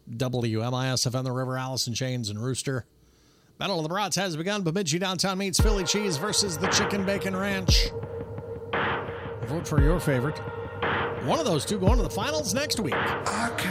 WMIS-FM, The River, Allison Chains, and Rooster. Battle of the Brats has begun. Bemidji Downtown meets Philly Cheese versus the Chicken Bacon Ranch. Vote for your favorite. One of those two going to the finals next week.